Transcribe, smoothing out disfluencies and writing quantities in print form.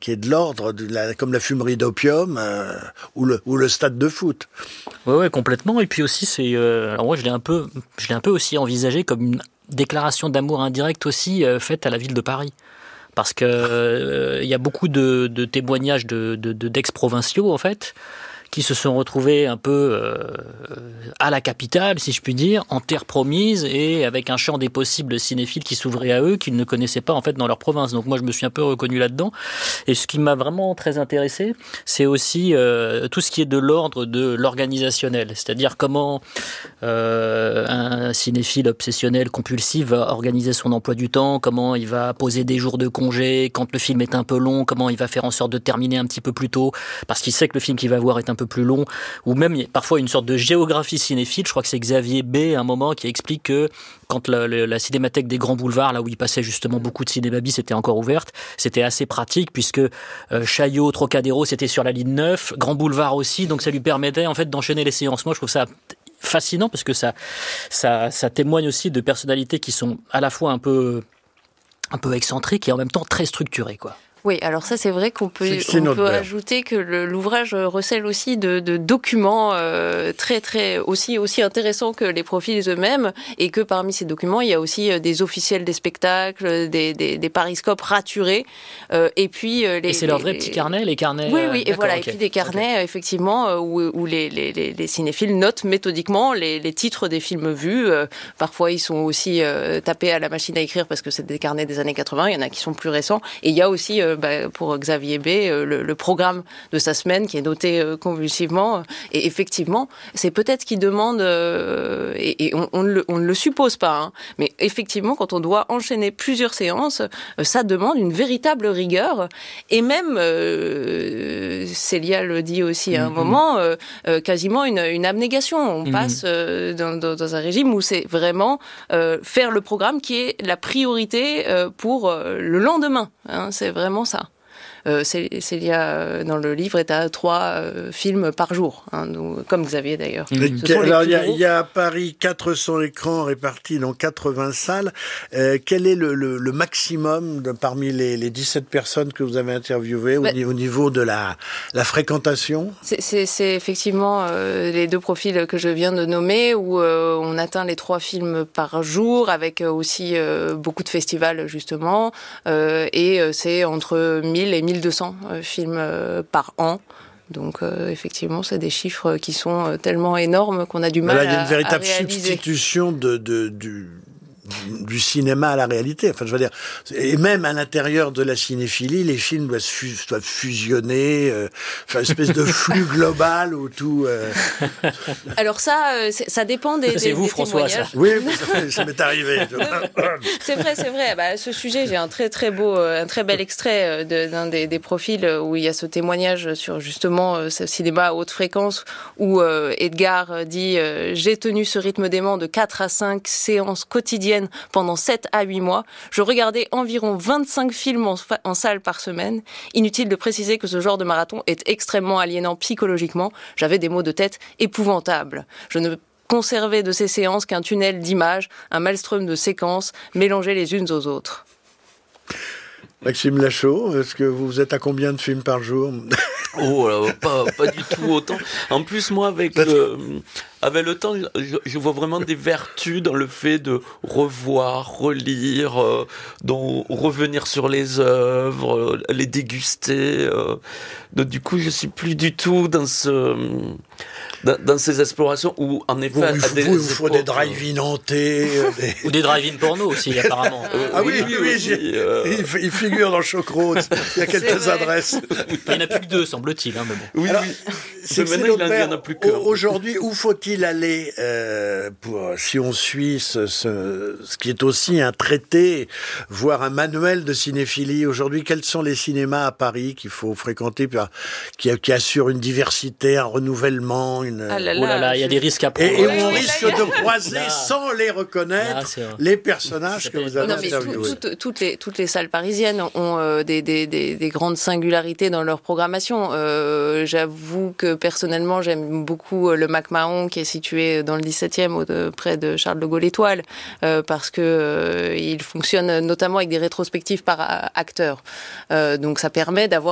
qui est de l'ordre comme la fumerie d'opium ou le stade de foot. Ouais, complètement. Et puis aussi, alors moi, je l'ai un peu aussi envisagé comme une déclaration d'amour indirecte aussi faite à la ville de Paris. Parce que il y a beaucoup de témoignages d'ex-provinciaux, en fait, qui se sont retrouvés un peu à la capitale, si je puis dire, en terre promise et avec un champ des possibles cinéphiles qui s'ouvrait à eux, qu'ils ne connaissaient pas en fait dans leur province. Donc moi je me suis un peu reconnu là-dedans. Et ce qui m'a vraiment très intéressé, c'est aussi tout ce qui est de l'ordre de l'organisationnel, c'est-à-dire comment un cinéphile obsessionnel compulsif va organiser son emploi du temps, comment il va poser des jours de congé, quand le film est un peu long, comment il va faire en sorte de terminer un petit peu plus tôt, parce qu'il sait que le film qu'il va voir est un peu plus long, ou même parfois une sorte de géographie cinéphile. Je crois que c'est Xavier B à un moment qui explique que quand la cinémathèque des grands boulevards, là où il passait justement beaucoup de cinéma bis, était encore ouverte, c'était assez pratique puisque Chaillot, Trocadéro, c'était sur la ligne 9, Grand Boulevard aussi, donc ça lui permettait en fait d'enchaîner les séances. Moi je trouve ça fascinant parce que ça témoigne aussi de personnalités qui sont à la fois un peu excentriques et en même temps très structurées, quoi. Oui, alors ça c'est vrai qu'on peut ajouter que l'ouvrage recèle aussi de documents très très aussi intéressants que les profils eux-mêmes, et que parmi ces documents il y a aussi des officiels des spectacles, des pariscopes raturés, et puis et c'est leurs vrais petits carnets, les carnets. Oui, et voilà, okay. Et puis des carnets effectivement où les cinéphiles notent méthodiquement les titres des films vus. Parfois ils sont aussi tapés à la machine à écrire parce que c'est des carnets des années 80. Il y en a qui sont plus récents, et il y a aussi pour Xavier B, le programme de sa semaine qui est noté convulsivement. Et effectivement, c'est peut-être ce qu'il demande, et on ne le suppose pas, hein, mais effectivement, quand on doit enchaîner plusieurs séances, ça demande une véritable rigueur. Et même, Célia le dit aussi à un moment, quasiment une abnégation. On passe dans un régime où c'est vraiment faire le programme qui est la priorité pour le lendemain. Hein, c'est vraiment ça. Célia, dans le livre, est à 3 films par jour, hein, donc, comme Xavier d'ailleurs. Alors, il y a à Paris 400 écrans répartis dans 80 salles. Quel est le maximum parmi les 17 personnes que vous avez interviewées au niveau de la fréquentation ? C'est effectivement les 2 profils que je viens de nommer, où on atteint les 3 films par jour, avec aussi beaucoup de festivals justement, et c'est entre 1000 et 1200 films par an. Donc effectivement, c'est des chiffres qui sont tellement énormes qu'on a du mal à réaliser. Il y a une véritable substitution du cinéma à la réalité. Enfin, je veux dire, et même à l'intérieur de la cinéphilie, les films doivent fusionner, faire une espèce de flux global où tout. Alors ça dépend des. C'est vous, des François, témoignages. ça. Oui, ça m'est arrivé. C'est vrai. À ce sujet, j'ai un très bel extrait d'un des profils où il y a ce témoignage sur justement ce cinéma à haute fréquence, où Edgar dit j'ai tenu ce rythme dément de 4 à 5 séances quotidiennes pendant 7 à 8 mois. Je regardais environ 25 films en salle par semaine. Inutile de préciser que ce genre de marathon est extrêmement aliénant psychologiquement. J'avais des maux de tête épouvantables. Je ne conservais de ces séances qu'un tunnel d'images, un maelstrom de séquences mélangées les unes aux autres. Maxime Lachaud, est-ce que vous êtes à combien de films par jour ? Oh là, pas du tout autant. En plus, moi, avec le temps, je vois vraiment des vertus dans le fait de revoir, relire, revenir sur les œuvres, les déguster. Donc, du coup, je suis plus du tout dans ces explorations où, en effet, il vous faut des drive-in hantés. Ou des drive-in porno aussi, apparemment. Oui, il figure dans Chocrot. Il y a quelques adresses. Il n'y en a plus que 2, semble-t-il. Hein, mais bon. Oui, alors, maintenant, il n'y en a plus que. Aujourd'hui, où faut-il aller si on suit ce qui est aussi un traité, voire un manuel de cinéphilie aujourd'hui? Quels sont les cinémas à Paris qu'il faut fréquenter, qui assurent une diversité, un renouvellement, oh là là, il y a des risques à prendre. Et on risque de croiser sans les reconnaître les personnages que vous avez interviewés. Toutes les salles parisiennes ont des grandes singularités dans leur programmation. J'avoue que personnellement, j'aime beaucoup le MacMahon qui est situé dans le 17e, près de Charles de Gaulle Étoile, parce que il fonctionne notamment avec des rétrospectives par acteurs. Donc ça permet d'avoir